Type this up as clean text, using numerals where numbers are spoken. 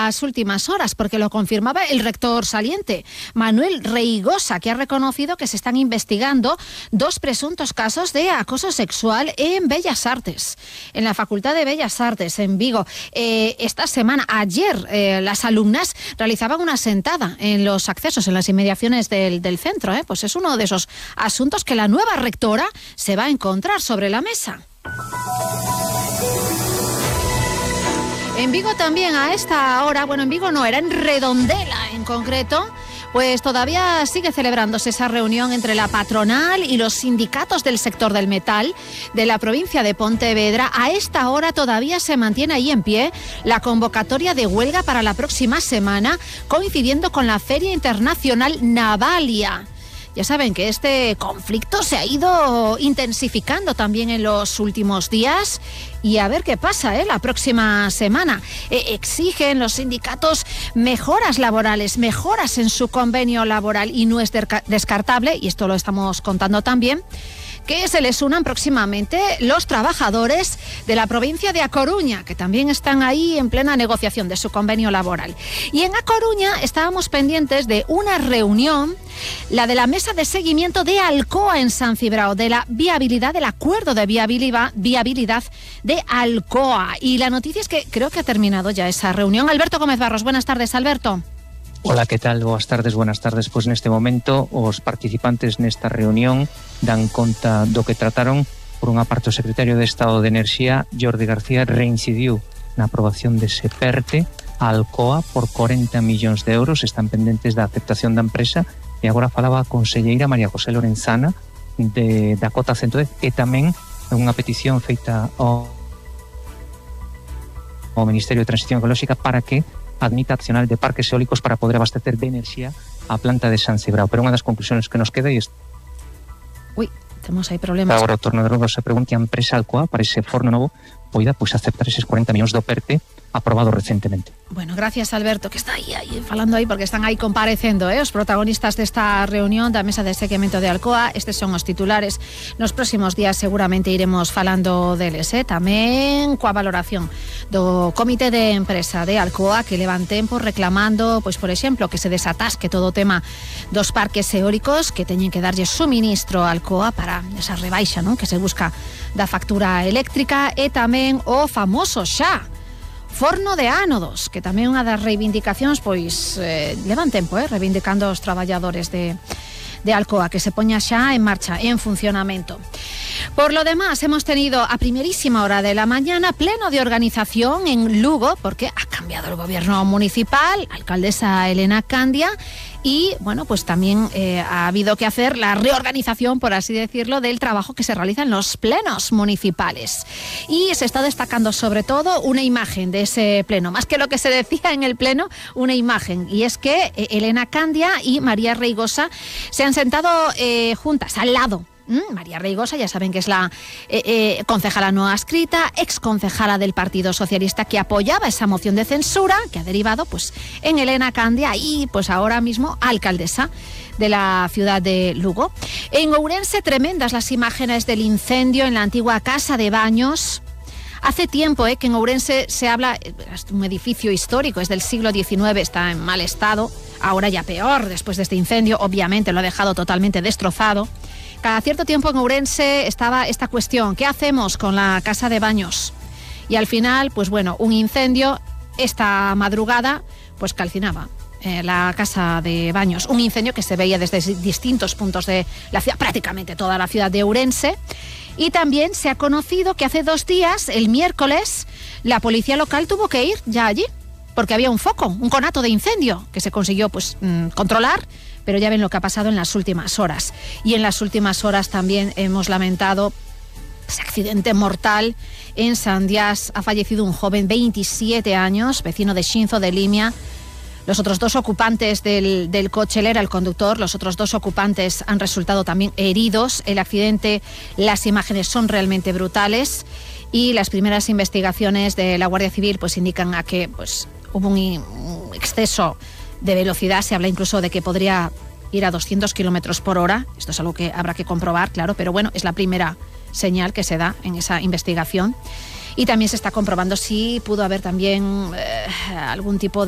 las últimas horas, porque lo confirmaba el rector saliente, Manuel Reigosa, que ha reconocido que se están investigando 2 presuntos casos de acoso sexual en Bellas Artes, en la Facultad de Bellas Artes, en Vigo. Esta semana, ayer, las alumnas realizaban una sentada en los accesos, en las inmediaciones del centro. Pues es uno de esos asuntos que la nueva rectora se va a encontrar sobre la mesa. En Vigo también a esta hora, bueno, en Vigo no, era en Redondela en concreto, pues todavía sigue celebrándose esa reunión entre la patronal y los sindicatos del sector del metal de la provincia de Pontevedra. A esta hora todavía se mantiene ahí en pie la convocatoria de huelga para la próxima semana, coincidiendo con la Feria Internacional Navalia. Ya saben que este conflicto se ha ido intensificando también en los últimos días y a ver qué pasa la próxima semana. Exigen los sindicatos mejoras laborales, mejoras en su convenio laboral, y no es descartable, y esto lo estamos contando también, que se les unan próximamente los trabajadores de la provincia de A Coruña, que también están ahí en plena negociación de su convenio laboral. Y en A Coruña estábamos pendientes de una reunión, la de la mesa de seguimiento de Alcoa en San Cibrao, de la viabilidad, del acuerdo de viabilidad de Alcoa. Y la noticia es que creo que ha terminado ya esa reunión. Alberto Gómez Barros, buenas tardes, Alberto. Hola, que tal? Boas tardes. Pois neste momento os participantes nesta reunión dan conta do que trataron. Por unha parte, o secretario de Estado de Enerxía, Jordi García, reincidiu na aprobación dese PERTE a Alcoa por 40 millóns de euros. Están pendentes da aceptación da empresa, e agora falaba a conselleira María José Lorenzana da Cota 110, e tamén unha petición feita ao Ministerio de Transición Ecolóxica para que admita accional de parques eólicos para poder abastecer de enerxía a planta de San Cibrao. Pero unha das conclusiones que nos queda é isto. Temos aí problemas. Agora o torno de novo se pregunta a empresa Alcoa para ese forno novo poida aceptar eses 40 millóns do PERTE aprobado recentemente. Bueno, gracias, Alberto, que está aí falando aí, porque están aí comparecendo os protagonistas desta reunión da mesa de seguimento de Alcoa. Estes son os titulares. Nos próximos días seguramente iremos falando deles, tamén coa valoración do comité de empresa de Alcoa, que levan tempo reclamando, pois por exemplo, que se desatasque todo o tema dos parques eólicos, que teñen que darlle suministro a Alcoa para esa rebaixa, non, que se busca da factura eléctrica, e tamén o famoso xa forno de ánodos, que tamén é unha das reivindicacións, pois levan tempo reivindicando os traballadores de Alcoa, que se poña xa en marcha, en funcionamento. Por lo demás, hemos tenido a primerísima hora de la mañana pleno de organización en Lugo, porque ha cambiado el gobierno municipal, alcaldesa Elena Candia, y bueno, pues también ha habido que hacer la reorganización, por así decirlo, del trabajo que se realiza en los plenos municipales. Y se está destacando sobre todo una imagen de ese pleno, más que lo que se decía en el pleno, una imagen, y es que Elena Candia y María Reigosa se han sentado juntas, al lado. María Reigosa, ya saben que es la concejala no adscrita, exconcejala del Partido Socialista, que apoyaba esa moción de censura, que ha derivado pues en Elena Candia, y pues ahora mismo alcaldesa de la ciudad de Lugo. En Ourense, tremendas las imágenes del incendio en la antigua Casa de Baños. Hace tiempo que en Ourense se habla, es un edificio histórico, es del siglo XIX, está en mal estado, ahora ya peor, después de este incendio, obviamente lo ha dejado totalmente destrozado. Cada cierto tiempo en Ourense estaba esta cuestión: ¿qué hacemos con la Casa de Baños? Y al final, pues bueno, un incendio esta madrugada pues calcinaba la Casa de Baños. Un incendio que se veía desde distintos puntos de la ciudad, prácticamente toda la ciudad de Ourense. Y también se ha conocido que hace 2 días, el miércoles, la policía local tuvo que ir ya allí, porque había un foco, un conato de incendio, que se consiguió pues controlar, pero ya ven lo que ha pasado en las últimas horas. Y en las últimas horas también hemos lamentado ese accidente mortal en Sandiás. Ha fallecido un joven, 27 años, vecino de Xinzo de Limia. Los otros 2 ocupantes del coche, él era el conductor, los otros 2 ocupantes han resultado también heridos. El accidente, las imágenes son realmente brutales, y las primeras investigaciones de la Guardia Civil pues indican a que pues hubo un exceso de velocidad. Se habla incluso de que podría ir a 200 kilómetros por hora. Esto es algo que habrá que comprobar, claro, pero bueno, es la primera señal que se da en esa investigación. Y también se está comprobando si pudo haber también algún tipo